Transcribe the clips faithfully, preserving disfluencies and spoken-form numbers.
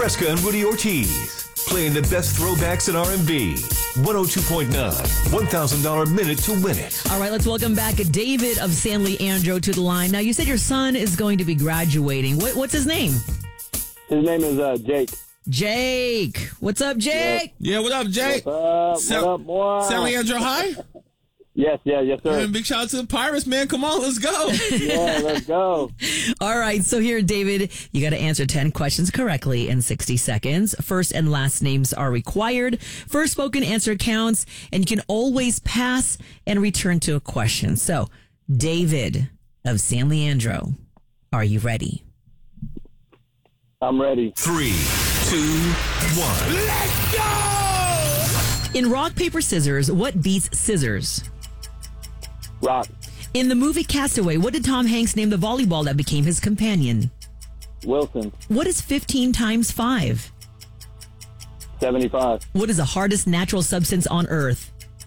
Fresca and Rudy Ortiz, playing the best throwbacks in R and B. one oh two point nine, one thousand dollars minute to win it. All right, let's welcome back David of San Leandro to the line. Now, you said your son is going to be graduating. What, what's his name? His name is uh, Jake. Jake. What's up, Jake? Yeah, what up, Jake? What's up? San, what up, boy? San Leandro High? Yes, yeah, yes, sir. Man, big shout out to the Pirates, man. Come on, let's go. Yeah, let's go. All right, so here, David, you got to answer ten questions correctly in sixty seconds. First and last names are required. First spoken answer counts, and you can always pass and return to a question. So, David of San Leandro, are you ready? I'm ready. Three, two, one. Let's go! In rock, paper, scissors, what beats scissors? Rock. In the movie Castaway, what did Tom Hanks name the volleyball that became his companion? Wilson. What is fifteen times five? seventy-five. What is the hardest natural substance on Earth?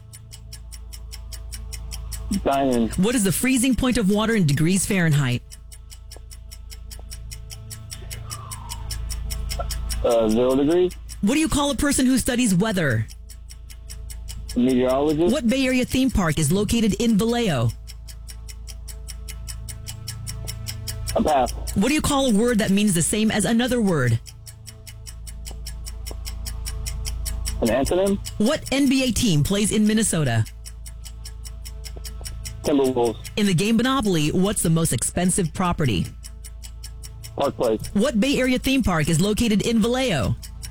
Diamond. What is the freezing point of water in degrees Fahrenheit? Uh, zero degrees. What do you call a person who studies weather? Meteorologist. What Bay Area theme park is located in Vallejo? A pass. What do you call a word that means the same as another word? An antonym. What N B A team plays in Minnesota? Timberwolves. In the game Monopoly, what's the most expensive property? Park Place. What Bay Area theme park is located in Vallejo?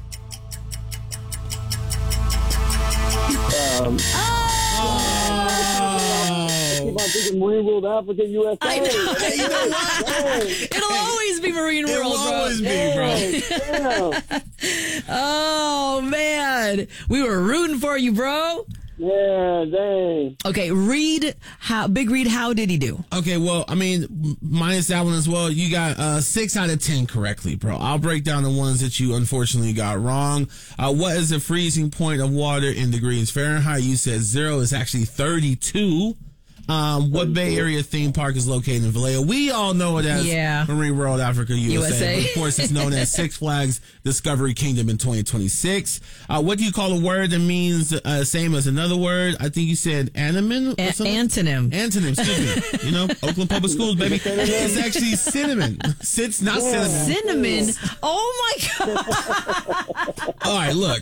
Um, Oh. keep on thinking Marine World Africa, U S A. I know. It'll always be Marine It World, will bro. always be, bro. Yeah. Oh, man. We were rooting for you, bro. Yeah, dang. Okay, Reed, how, Big Reed, how did he do? Okay, well, I mean, m- minus that one as well, you got uh, six out of ten correctly, bro. I'll break down the ones that you unfortunately got wrong. Uh, what is the freezing point of water in degrees Fahrenheit? You said zero. It's actually thirty-two. Um, what Bay Area theme park is located in Vallejo? We all know it as Yeah. Marine World Africa, U S A. U S A. But of course, it's known as Six Flags Discovery Kingdom in twenty twenty-six. Uh, what do you call a word that means uh, same as another word? I think you said anonym or A- something? antonym. Antonym, excuse me. You know, Oakland Public Schools, baby. It's actually cinnamon. It's not cinnamon. Cinnamon. Oh, my God. All right, look.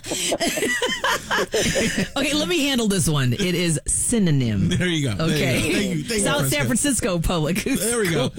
Okay, let me handle this one. It is synonym. There you go. There Okay. you go. Thank you. Thank you, South Fresca. San Francisco Public. There we go.